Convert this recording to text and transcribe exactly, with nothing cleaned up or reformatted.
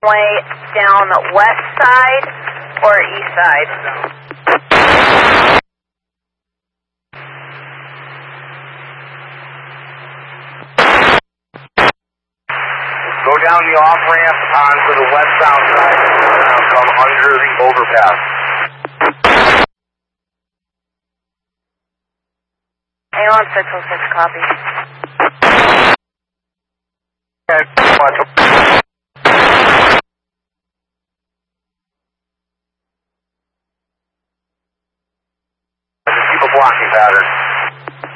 way down the west side or east side? Go down the off-ramp onto the westbound side and come under the overpass. A one six oh six, copy. Okay, watch.